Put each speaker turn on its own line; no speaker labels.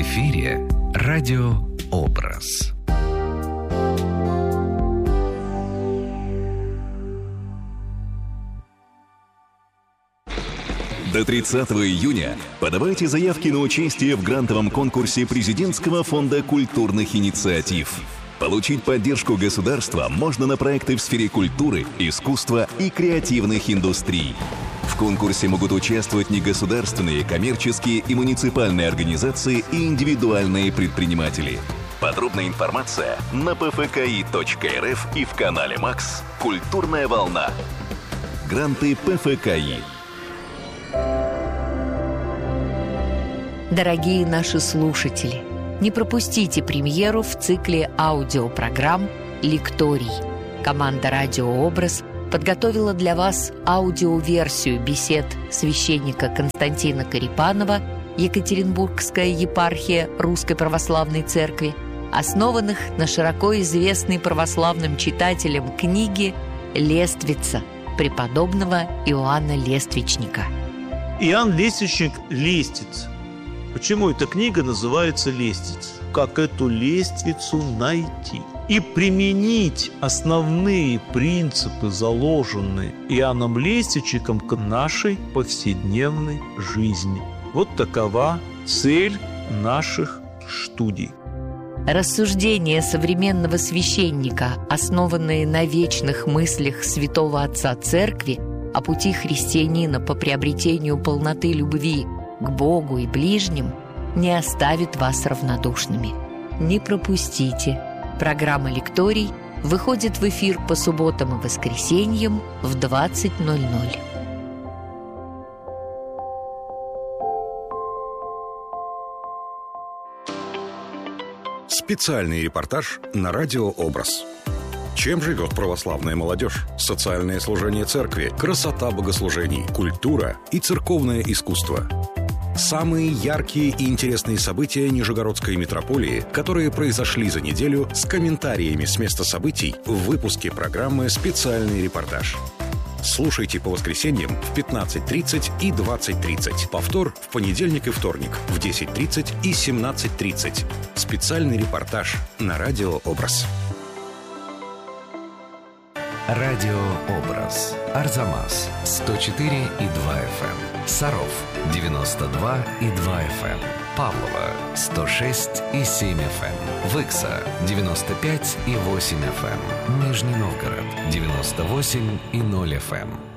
эфире радиообраз.
До 30 июня подавайте заявки на участие в грантовом конкурсе Президентского фонда культурных инициатив. Получить поддержку государства можно на проекты в сфере культуры, искусства и креативных индустрий. В конкурсе могут участвовать негосударственные, коммерческие и муниципальные организации и индивидуальные предприниматели. Подробная информация на pfki.rf и в канале МАКС «Культурная волна». Гранты ПФКИ.
Дорогие наши слушатели, не пропустите премьеру в цикле аудиопрограмм «Лекторий». Команда «Радиообраз» подготовила для вас аудиоверсию бесед священника Константина Корепанова, Екатеринбургская епархия Русской Православной Церкви, основанных на широко известной православным читателям книги «Лествица» преподобного Иоанна Лествичника.
Иоанн Лествичник «Лестница». Почему эта книга называется «Лестница»? Как эту лестницу найти и применить основные принципы, заложенные Иоанном Лествичником, к нашей повседневной жизни. Вот такова цель наших студий.
Рассуждения современного священника, основанные на вечных мыслях святого отца Церкви о пути христианина по приобретению полноты любви к Богу и ближним, не оставит вас равнодушными. Не пропустите. Программа «Лекторий» выходит в эфир по субботам и воскресеньям в 20:00.
Специальный репортаж на радиообраз. Чем живет православная молодежь? Социальное служение церкви, красота богослужений, культура и церковное искусство. Самые яркие и интересные события Нижегородской митрополии, которые произошли за неделю, с комментариями с места событий в выпуске программы «Специальный репортаж». Слушайте по воскресеньям в 15:30 и 20:30. Повтор в понедельник и вторник в 10:30 и 17:30. Специальный репортаж на радиообраз.
Радиообраз. Арзамас 104,2 FM. Саров 92,2 FM. Павлово 106,7 FM. Выкса 95,8 FM. Нижний Новгород 98,0 FM.